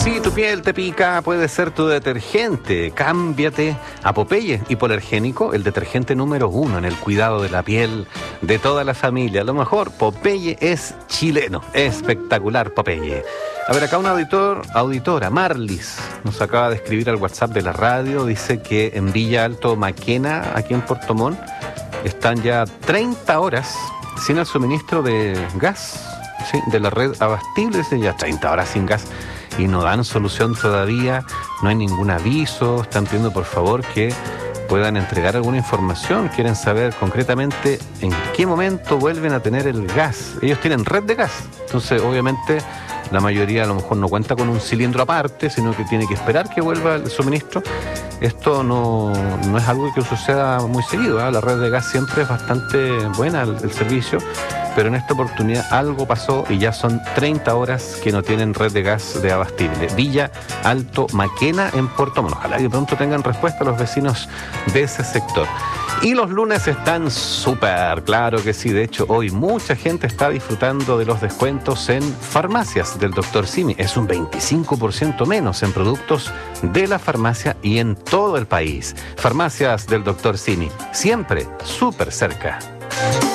Si tu piel te pica, puede ser tu detergente. Cámbiate a Popeye Hipoalergénico, el detergente número 1 en el cuidado de la piel de toda la familia. A lo mejor Popeye es chileno. Espectacular Popeye. A ver, acá una auditora, Marlis, nos acaba de escribir al WhatsApp de la radio. Dice que en Villa Alto Maquena, aquí en Puerto Montt, están ya 30 horas sin el suministro de gas, ¿sí? De la red abastible. Dice ya 30 horas sin gas. Y no dan solución todavía, no hay ningún aviso, están pidiendo por favor que puedan entregar alguna información, quieren saber concretamente en qué momento vuelven a tener el gas. Ellos tienen red de gas, entonces obviamente la mayoría a lo mejor no cuenta con un cilindro aparte, sino que tiene que esperar que vuelva el suministro. Esto no es algo que suceda muy seguido, ¿eh? La red de gas siempre es bastante buena, el servicio, pero en esta oportunidad algo pasó y ya son 30 horas que no tienen red de gas de abastible. Villa Alto Maquena en Puerto Montt. Ojalá que pronto tengan respuesta los vecinos de ese sector. Y los lunes están súper, claro que sí. De hecho, hoy mucha gente está disfrutando de los descuentos en farmacias del Dr. Simi. Es un 25% menos en productos de la farmacia y en todo el país. Farmacias del Dr. Simi, siempre súper cerca.